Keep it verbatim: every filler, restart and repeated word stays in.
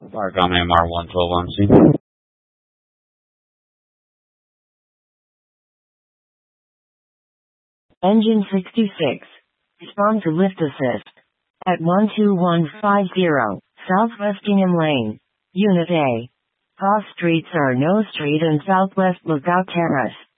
Barcom M R one twelve on scene. Engine sixty-six. Respond to lift assist. At one two one five zero, Southwest Ingham Lane. Unit A. Haas Streets are No Street and Southwest Lookout Terrace.